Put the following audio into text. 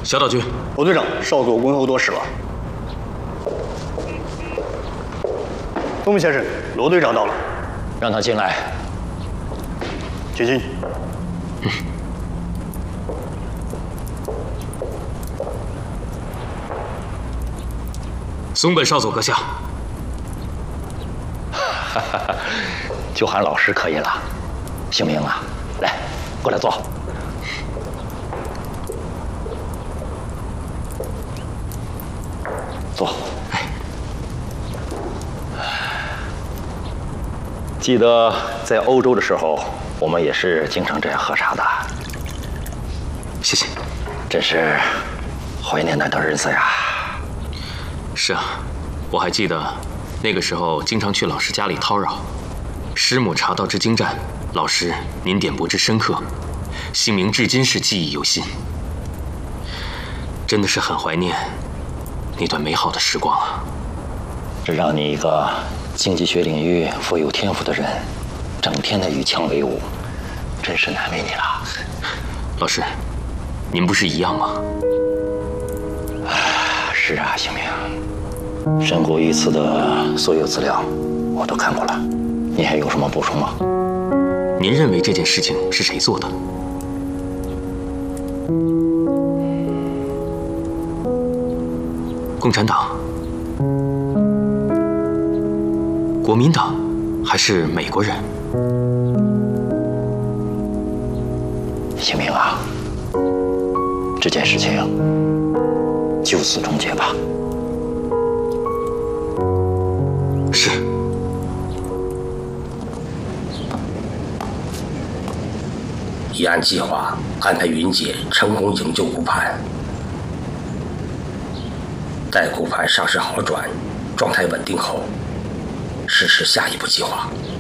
小岛君， 罗队长，少佐恭候多时了。东明先生，罗队长到了， 让他进来。 请进。 松本少佐阁下。 就喊老师可以了。姓名啊，来，过来坐。坐。记得在欧洲的时候，我们也是经常这样喝茶的。 谢谢。 真是怀念那段日子呀。 是啊，我还记得那个时候经常去老师家里叨扰。师母茶道之精湛，老师您点拨之深刻，姓名至今是记忆犹新。真的是很怀念那段美好的时光啊！ 这让你一个经济学领域富有天赋的人，整天的与枪为伍，真是难为你了。 老师，您不是一样吗？ 是啊，姓名。神谷一次的所有资料我都看过了，你还有什么补充吗？ 您认为这件事情是谁做的？共产党、国民党，还是美国人？ 姓名啊，这件事情就此终结吧。 是。 已按计划安排云姐成功营救顾盼，待顾盼伤势好转、状态稳定后，实施下一步计划。